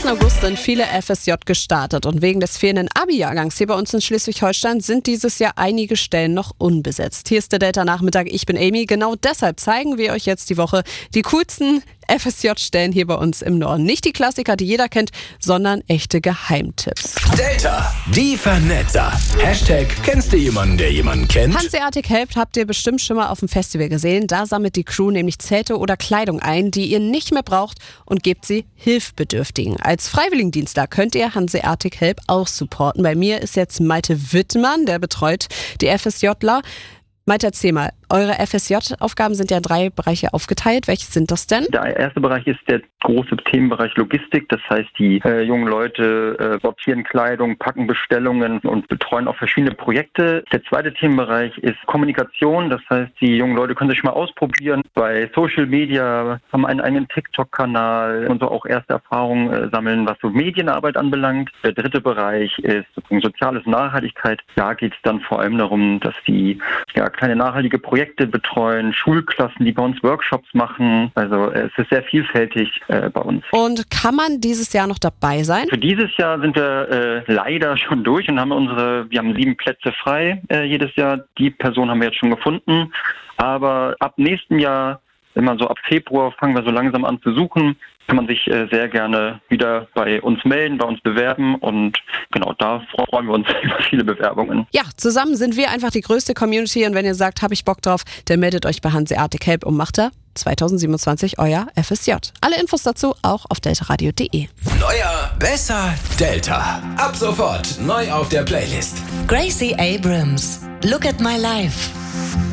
1. August sind viele FSJ gestartet und wegen des fehlenden Abi-Jahrgangs hier bei uns in Schleswig-Holstein sind dieses Jahr einige Stellen noch unbesetzt. Hier ist der Delta-Nachmittag, ich bin Amy. Genau deshalb zeigen wir euch jetzt die Woche die coolsten FSJ-Stellen hier bei uns im Norden. Nicht die Klassiker, die jeder kennt, sondern echte Geheimtipps. Delta, die Vernetzer. Hashtag, kennst du jemanden, der jemanden kennt? Hanseatic Help habt ihr bestimmt schon mal auf dem Festival gesehen. Da sammelt die Crew nämlich Zelte oder Kleidung ein, die ihr nicht mehr braucht und gebt sie Hilfsbedürftigen. Als Freiwilligendienstler könnt ihr Hanseatic Help auch supporten. Bei mir ist jetzt Malte Wittmann, der betreut die FSJler. Malte, erzähl mal, eure FSJ-Aufgaben sind ja in 3 Bereiche aufgeteilt. Welche sind das denn? Der erste Bereich ist der große Themenbereich Logistik. Das heißt, die jungen Leute sortieren Kleidung, packen Bestellungen und betreuen auch verschiedene Projekte. Der zweite Themenbereich ist Kommunikation. Das heißt, die jungen Leute können sich mal ausprobieren bei Social Media, haben einen eigenen TikTok-Kanal und so auch erste Erfahrungen sammeln, was so Medienarbeit anbelangt. Der dritte Bereich ist soziales Nachhaltigkeit. Da geht es dann vor allem darum, dass die kleine nachhaltige Projekte betreuen, Schulklassen, die bei uns Workshops machen. Also es ist sehr vielfältig bei uns. Und kann man dieses Jahr noch dabei sein? Für dieses Jahr sind wir leider schon durch und wir haben 7 Plätze frei jedes Jahr. Die Person haben wir jetzt schon gefunden. Aber ab nächsten Jahr, immer so ab Februar, fangen wir so langsam an zu suchen. Kann man sich sehr gerne wieder bei uns melden, bei uns bewerben und genau, da freuen wir uns über viele Bewerbungen. Ja, zusammen sind wir einfach die größte Community und wenn ihr sagt, habe ich Bock drauf, dann meldet euch bei Hanseatic Help und macht da 2027 euer FSJ. Alle Infos dazu auch auf deltaradio.de. Neuer, besser, Delta. Ab sofort neu auf der Playlist. Gracie Abrams, Look at My Life.